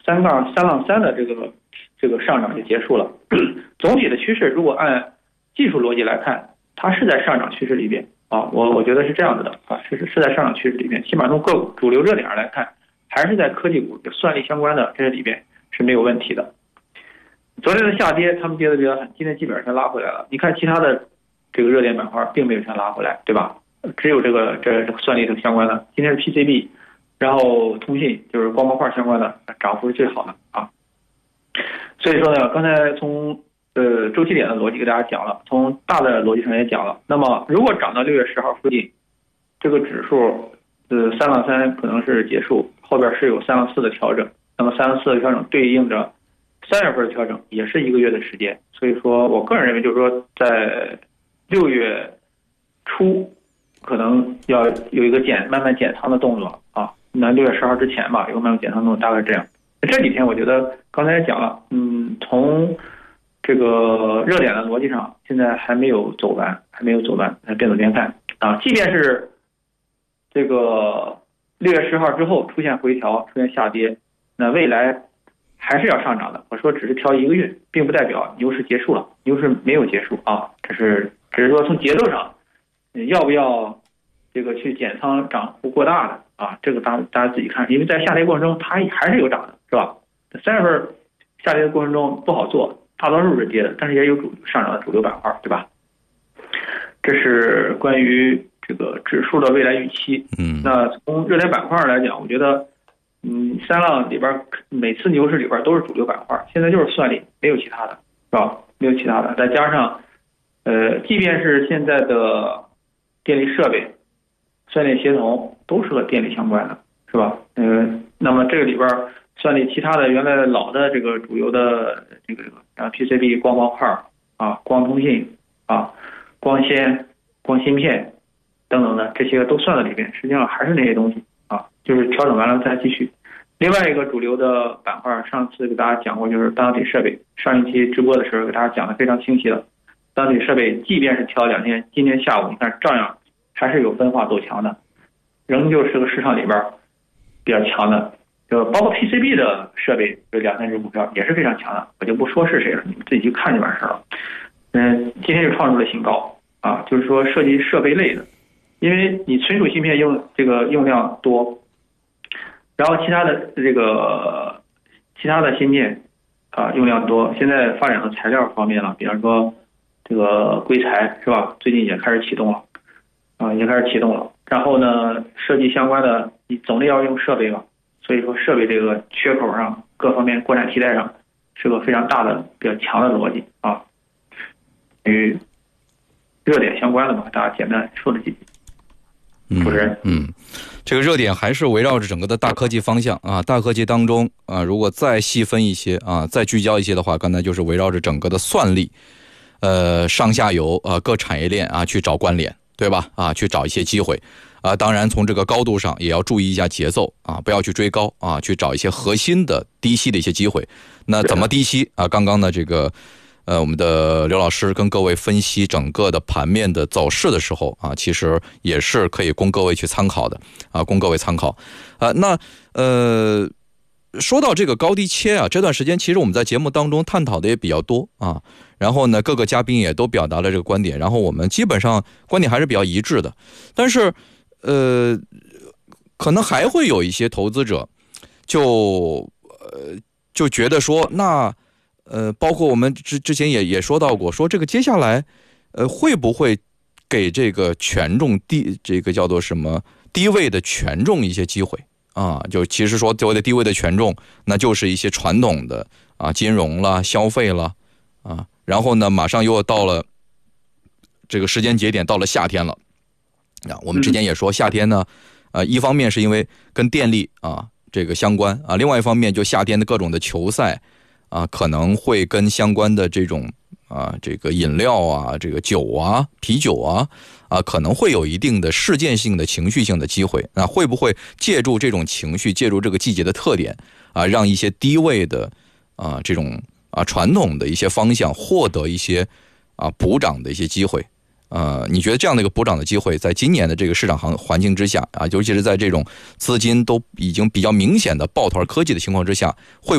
3-3的这个上涨就结束了。总体的趋势如果按技术逻辑来看，它是在上涨趋势里边啊，我觉得是这样子的啊，是在上涨趋势里边，起码从个股主流热点上来看，还是在科技股算力相关的这里边是没有问题的。昨天的下跌，他们跌的比较狠，今天基本上全拉回来了。你看其他的这个热点板块并没有全拉回来，对吧？只有这个算力相关的，今天是 PCB， 然后通信就是光模块相关的涨幅是最好的啊。所以说呢，刚才从周期点的逻辑给大家讲了，从大的逻辑上也讲了。那么如果涨到6月10号附近，这个指数3-3可能是结束，后边是有3-4的调整。那么3-4的调整对应着3月份的调整，也是1个月的时间。所以说我个人认为，就是说在6月初可能要有一个慢慢减仓的动作啊。那6月10号之前吧，有个慢慢减仓动作，大概这样。这几天我觉得刚才也讲了，从这个热点的逻辑上，现在还没有走完，边走边看啊。即便是这个6月10号之后出现回调、出现下跌，那未来还是要上涨的。我说只是调1个月，并不代表牛市结束了，牛市没有结束啊。只是说从节奏上，要不要这个去减仓涨幅过大的啊？这个大家自己看，因为在下跌过程中它还是有涨的，是吧？3月份下跌的过程中不好做，大多数是跌的，但是也有上涨的主流板块，对吧？这是关于这个指数的未来预期。那从热点板块来讲，我觉得三浪里边每次牛市里边都是主流板块，现在就是算力，没有其他的，是吧？没有其他的，再加上即便是现在的电力设备、算力协同都是和电力相关的，是吧？那么这个里边算力其他的原来老的这个主流的这个PCB 光模块啊、光通信啊、光纤、光芯片等等的这些都算在里边，实际上还是那些东西啊，就是调整完了再继续。另外一个主流的板块，上次给大家讲过，就是半导体设备。上一期直播的时候给大家讲的非常清晰了，半导体设备即便是调2天，今天下午你看照样还是有分化走强的，仍旧是个市场里边比较强的。就包括 PCB 的设备，有2、3只股票也是非常强的，我就不说是谁了，你们自己去看就完事了。今天就创出了新高啊，就是说涉及设备类的，因为你存储芯片用量多，然后其他的芯片啊用量多，现在发展到材料方面了，比方说这个硅材是吧？最近也开始启动了啊，然后呢，设计相关的你总得要用设备嘛。所以说设备这个缺口上各方面国产替代上是个非常大的比较强的逻辑啊，与热点相关的嘛，大家简单说了几句。主持人， 这个热点还是围绕着整个的大科技方向啊，大科技当中啊，如果再细分一些啊，再聚焦一些的话，刚才就是围绕着整个的算力，上下游各产业链啊去找关联，对吧？啊，去找一些机会。当然从这个高度上也要注意一下节奏啊，不要去追高啊，去找一些核心的低吸的一些机会。那怎么低吸啊？刚刚呢这个我们的刘老师跟各位分析整个的盘面的走势的时候啊，其实也是可以供各位去参考的啊，供各位参考啊。那说到这个高低切啊，这段时间其实我们在节目当中探讨的也比较多啊，然后呢各个嘉宾也都表达了这个观点，然后我们基本上观点还是比较一致的，但是可能还会有一些投资者就觉得说，那包括我们之前也说到过，说这个接下来会不会给这个权重这个叫做什么低位的权重一些机会啊？就其实说所谓的低位的权重，那就是一些传统的啊金融啦、消费啦啊，然后呢马上又到了这个时间节点，到了夏天了。我们之前也说夏天呢，一方面是因为跟电力啊这个相关啊，另外一方面就夏天的各种的球赛啊，可能会跟相关的这种啊这个饮料啊、这个酒啊、啤酒啊可能会有一定的事件性的情绪性的机会。那会不会借助这种情绪，借助这个季节的特点啊，让一些低位的这种传统的一些方向获得一些补涨的一些机会？你觉得这样的一个补涨的机会，在今年的这个市场环境之下啊，尤其是在这种资金都已经比较明显的抱团科技的情况之下，会